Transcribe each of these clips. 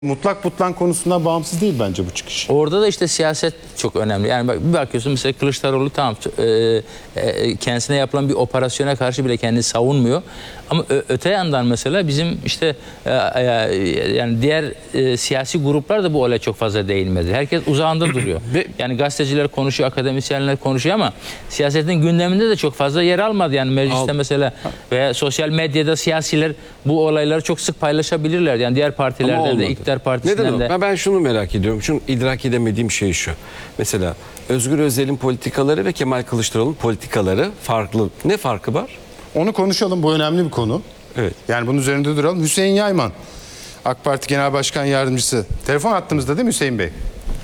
Mutlak butlan konusundan bağımsız değil bence bu çıkış. Orada da işte siyaset çok önemli. Yani bir bakıyorsun mesela Kılıçdaroğlu tamam kendisine yapılan bir operasyona karşı bile kendini savunmuyor. Ama öte yandan mesela bizim işte yani diğer siyasi gruplar da bu olaya çok fazla değinmedi. Herkes uzağında duruyor. Yani gazeteciler konuşuyor, akademisyenler konuşuyor ama siyasetin gündeminde de çok fazla yer almadı. Yani mecliste mesela veya sosyal medyada siyasiler bu olayları çok sık paylaşabilirler. Yani diğer partilerde de iktidar partisinden de. Ben şunu merak ediyorum. Şunu idrak edemediğim şey şu. Mesela Özgür Özel'in politikaları ve Kemal Kılıçdaroğlu'nun politikaları farklı. Ne farkı var? Onu konuşalım. Bu önemli bir konu. Evet. Yani bunun üzerinde duralım. Hüseyin Yayman, AK Parti Genel Başkan Yardımcısı. Telefon hattımızda değil mi Hüseyin Bey?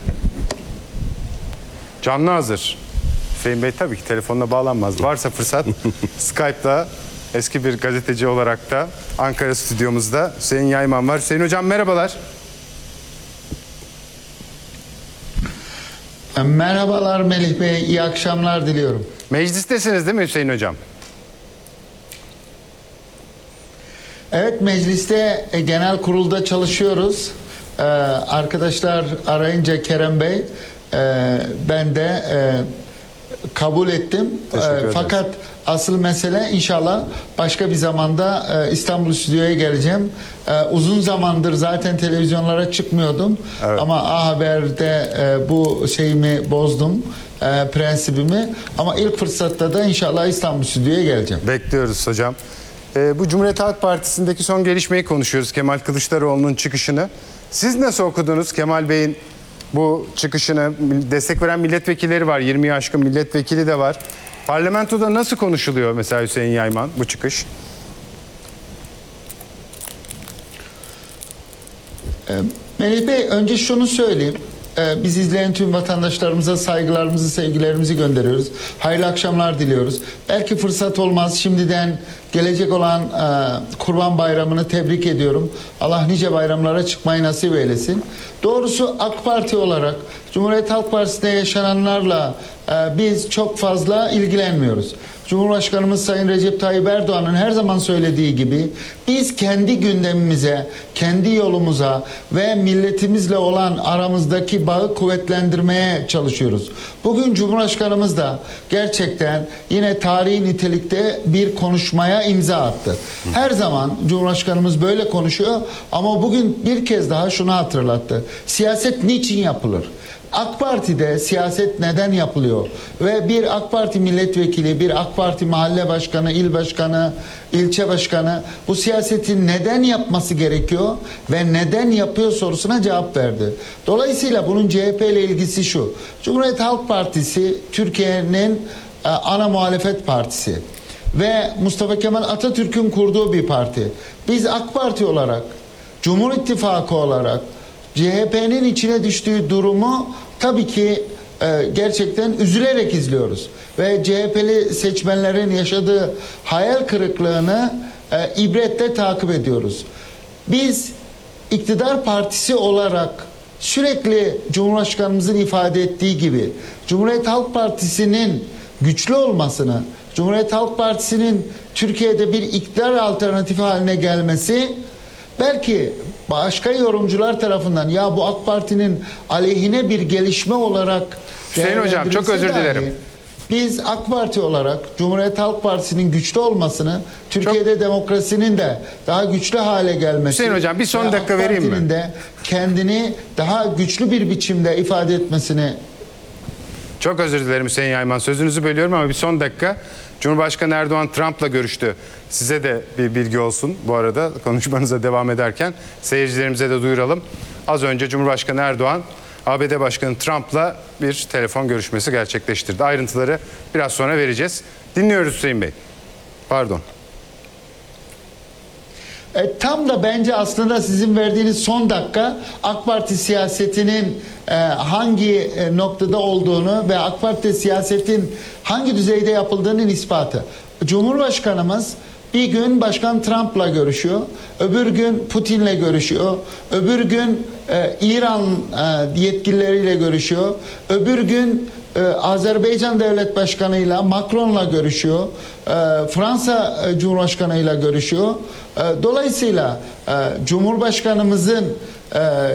Canlı hazır. Hüseyin Bey tabii ki telefonla bağlanmaz. Varsa fırsat Skype'la eski bir gazeteci olarak da Ankara stüdyomuzda Hüseyin Yayman var. Hüseyin Hocam merhabalar. Merhabalar Melih Bey, iyi akşamlar diliyorum. Meclistesiniz değil mi Hüseyin Hocam? Evet, mecliste genel kurulda çalışıyoruz. Arkadaşlar arayınca Kerem Bey, ben de kabul ettim. Fakat asıl mesele inşallah başka bir zamanda İstanbul stüdyoya geleceğim. Uzun zamandır zaten televizyonlara çıkmıyordum. Evet. Ama A Haber'de bu şeyimi bozdum. Prensibimi. Ama ilk fırsatta da inşallah İstanbul stüdyoya geleceğim. Bekliyoruz hocam. Bu Cumhuriyet Halk Partisi'ndeki son gelişmeyi konuşuyoruz. Kemal Kılıçdaroğlu'nun çıkışını. Siz nasıl okudunuz Kemal Bey'in bu çıkışını? Destek veren milletvekilleri var. 20'yi aşkın milletvekili de var. Parlamentoda nasıl konuşuluyor mesela Hüseyin Yayman bu çıkış? Melih Bey, önce şunu söyleyeyim. Biz izleyen tüm vatandaşlarımıza saygılarımızı, sevgilerimizi gönderiyoruz. Hayırlı akşamlar diliyoruz. Belki fırsat olmaz. Şimdiden gelecek olan Kurban Bayramı'nı tebrik ediyorum. Allah nice bayramlara çıkmayı nasip eylesin. Doğrusu AK Parti olarak Cumhuriyet Halk Partisi'nde yaşananlarla biz çok fazla ilgilenmiyoruz. Cumhurbaşkanımız Sayın Recep Tayyip Erdoğan'ın her zaman söylediği gibi biz kendi gündemimize, kendi yolumuza ve milletimizle olan aramızdaki bağı kuvvetlendirmeye çalışıyoruz. Bugün Cumhurbaşkanımız da gerçekten yine tarihi nitelikte bir konuşmaya imza attı. Her zaman Cumhurbaşkanımız böyle konuşuyor ama bugün bir kez daha şunu hatırlattı. Siyaset niçin yapılır? AK Parti'de siyaset neden yapılıyor? Ve bir AK Parti milletvekili, bir AK Parti mahalle başkanı, il başkanı, ilçe başkanı bu siyaseti neden yapması gerekiyor ve neden yapıyor sorusuna cevap verdi. Dolayısıyla bunun CHP ile ilgisi şu. Cumhuriyet Halk Partisi Türkiye'nin ana muhalefet partisi ve Mustafa Kemal Atatürk'ün kurduğu bir parti. Biz AK Parti olarak, Cumhur İttifakı olarak CHP'nin içine düştüğü durumu tabii ki gerçekten üzülerek izliyoruz. Ve CHP'li seçmenlerin yaşadığı hayal kırıklığını ibretle takip ediyoruz. Biz iktidar partisi olarak sürekli Cumhurbaşkanımızın ifade ettiği gibi Cumhuriyet Halk Partisi'nin güçlü olmasını, Cumhuriyet Halk Partisi'nin Türkiye'de bir iktidar alternatifi haline gelmesi belki başka yorumcular tarafından ya bu AK Parti'nin aleyhine bir gelişme olarak Hüseyin Hocam çok özür dilerim. Biz AK Parti olarak Cumhuriyet Halk Partisi'nin güçlü olmasını, Türkiye'de demokrasinin de daha güçlü hale gelmesi. Hüseyin Hocam bir son dakika vereyim mi? AK Parti'nin de kendini daha güçlü bir biçimde ifade etmesini. Çok özür dilerim Hüseyin Yayman. Sözünüzü bölüyorum ama bir son dakika. Cumhurbaşkanı Erdoğan Trump'la görüştü. Size de bir bilgi olsun bu arada konuşmanıza devam ederken seyircilerimize de duyuralım. Az önce Cumhurbaşkanı Erdoğan ABD Başkanı Trump'la bir telefon görüşmesi gerçekleştirdi. Ayrıntıları biraz sonra vereceğiz. Dinliyoruz Hüseyin Bey. Pardon. Tam da bence aslında sizin verdiğiniz son dakika AK Parti siyasetinin hangi noktada olduğunu ve AK Parti siyasetin hangi düzeyde yapıldığının ispatı. Cumhurbaşkanımız bir gün Başkan Trump'la görüşüyor, öbür gün Putin'le görüşüyor, öbür gün İran yetkilileriyle görüşüyor, öbür gün Azerbaycan Devlet Başkanı'yla, Macron'la görüşüyor, Fransa Cumhurbaşkanı'yla görüşüyor. Dolayısıyla Cumhurbaşkanımızın e,